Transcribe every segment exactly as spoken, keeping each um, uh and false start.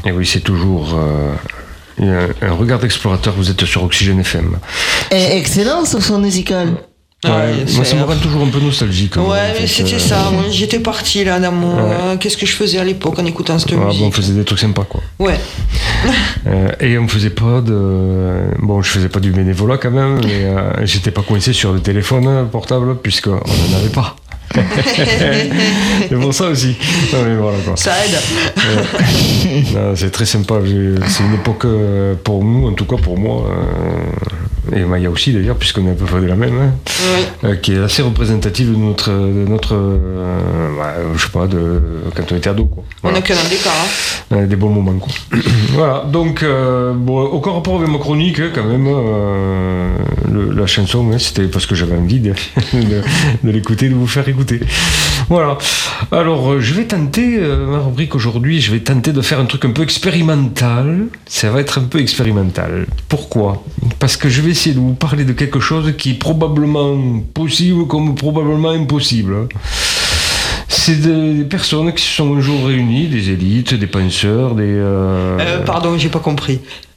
Et oui, c'est toujours euh, un, un regard d'explorateur. Vous êtes sur Oxygène F M. Et excellent ce son musical. Ouais, Ouais, moi, c'est- ça me rend toujours un peu nostalgique. Ouais, moi, en mais fait. c'était Euh, ça. Moi, j'étais parti là dans mon. Ouais. euh, Qu'est-ce que je faisais à l'époque en écoutant cette ouais, bon, musique? on faisait des trucs sympas, quoi. Ouais. Euh, et on faisait pas de. Bon, je faisais pas du bénévolat quand même, mais euh, j'étais pas coincé sur le téléphone portable, puisqu'on n'en avait pas. C'est pour ça aussi. Non, mais voilà, quoi. Ça aide. Euh, non, c'est très sympa. J'ai- C'est une époque euh, pour nous, en tout cas pour moi, euh, et Maya aussi d'ailleurs, puisqu'on est à peu près de la même, hein, Ouais. euh, qui est assez représentative de notre, de notre euh, bah, je sais pas, de quand on était ado, quoi. On Voilà. a qu'un an d'écart. Hein. Euh, des bons moments, quoi. Voilà, donc euh, bon, aucun rapport avec ma chronique, hein, quand même. euh, le- la chanson, hein, c'était parce que j'avais envie de, de, de l'écouter, de vous faire écouter. Voilà. Alors, euh, je vais tenter, euh, ma rubrique aujourd'hui, je vais tenter de faire un truc un peu expérimental. Ça va être un peu expérimental. Pourquoi ? Parce que je vais essayer de vous parler de quelque chose qui est probablement possible comme probablement impossible. C'est des des personnes qui se sont un jour réunies, des élites, des penseurs, des... euh, Euh, pardon, j'ai pas compris.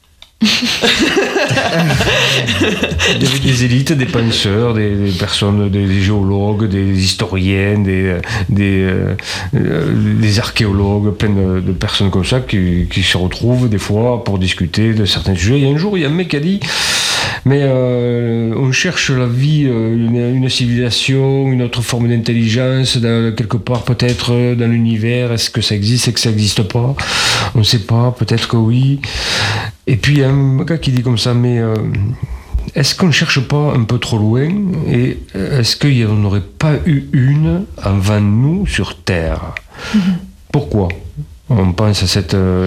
des, des élites, des penseurs, des, des personnes, des, des géologues, des historiens, des, des, euh, euh, des archéologues, plein de, de personnes comme ça qui, qui se retrouvent des fois pour discuter de certains sujets. Il y a un jour, il y a un mec qui a dit, mais euh, on cherche la vie, euh, une, une civilisation, une autre forme d'intelligence, dans- quelque part peut-être euh, dans l'univers. Est-ce que ça existe, est-ce que ça n'existe pas? On ne sait pas, peut-être que oui. Et puis il y a un gars qui dit comme ça, mais euh, est-ce qu'on ne cherche pas un peu trop loin? Et euh, est-ce qu'il n'y en aurait pas eu une avant nous sur Terre? Pourquoi on pense à cette... euh,